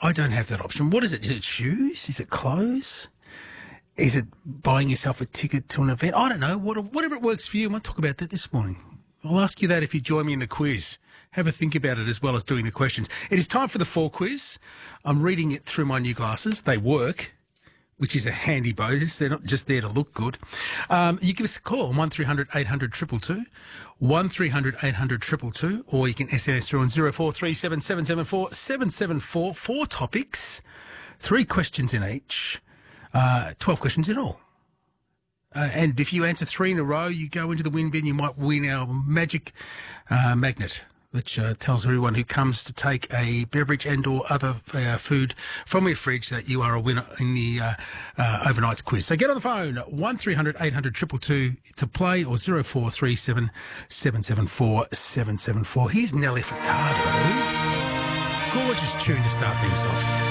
I don't have that option. What is it? Is it shoes? Is it clothes? Is it buying yourself a ticket to an event? I don't know. Whatever it works for you. I might talk about that this morning. I'll ask you that if you join me in the quiz. Have a think about it as well as doing the questions. It is time for the 4 quiz. I'm reading it through my new glasses. They work, which is a handy bonus. They're not just there to look good. You give us a call on 1300 800 222, 1300 800 222, or you can SMS through on 0437 774 774. 4 topics, 3 questions in each, 12 questions in all. And if you answer 3 in a row, you go into the win bin. You might win our magic magnet, which tells everyone who comes to take a beverage and or other food from your fridge that you are a winner in the overnight quiz. So get on the phone, 1300 800 222 to play, or 0437 774 774. Here's Nelly Furtado. Gorgeous tune to start things off.